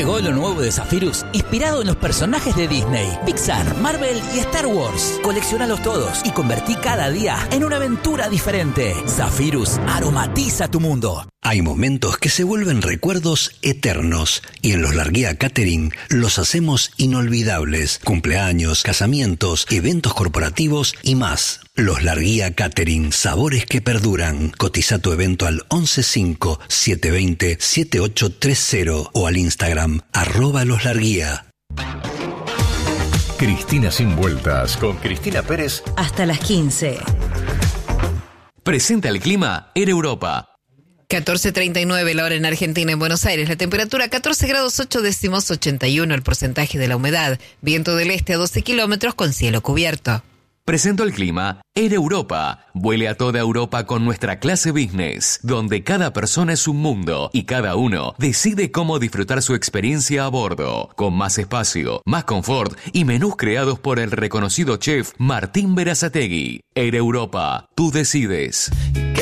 Llegó lo nuevo de Zephyrus, inspirado en los personajes de Disney, Pixar, Marvel y Star Wars. Coleccionalos todos y convertí cada día en una aventura diferente. Zephyrus aromatiza tu mundo. Hay momentos que se vuelven recuerdos eternos y en Los Larguía Catering los hacemos inolvidables. Cumpleaños, casamientos, eventos corporativos y más. Los Larguía Catering, sabores que perduran. Cotiza tu evento al 115-720-7830 o al Instagram @loslarguía. Cristina Sin Vueltas con Cristina Pérez hasta las 15. Presenta el clima en Europa. 14:39 la hora en Argentina, en Buenos Aires. La temperatura 14 grados 8 décimos, 81 el porcentaje de la humedad. Viento del este a 12 kilómetros con cielo cubierto. Presento el clima en Europa. Vuele a toda Europa con nuestra clase business, donde cada persona es un mundo y cada uno decide cómo disfrutar su experiencia a bordo, con más espacio, más confort y menús creados por el reconocido chef Martín Berazategui. Air Europa, tú decides.